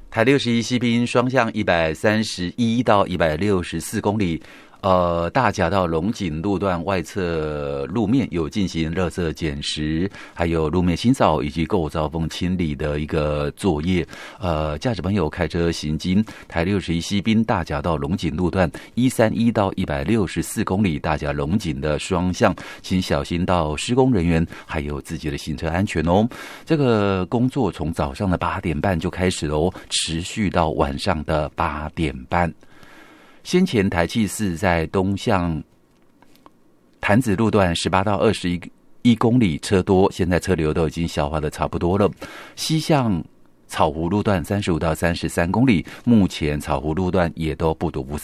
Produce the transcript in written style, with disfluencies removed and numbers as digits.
台61西滨双向131到164公里。大甲到龙井路段外侧路面有进行垃圾捡拾，还有路面清扫以及构造缝清理的一个作业。驾驶朋友开车行经台61西滨大甲到龙井路段131到164公里大甲龙井的双向，请小心到施工人员还有自己的行车安全哦。这个工作从早上的8点半就开始哦，持续到晚上的8点半。先前台气4在东向潭子路段18到21公里车多，现在车流都已经消化的差不多了。西向草湖路段35到33公里，目前草湖路段也都不堵不